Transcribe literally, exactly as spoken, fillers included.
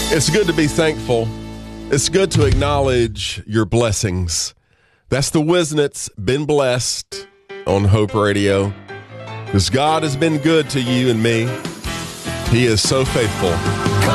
It's good to be thankful. It's good to acknowledge your blessings. That's the Wisnit's Been Blessed on Hope Radio. Because God has been good to you and me. He is so faithful.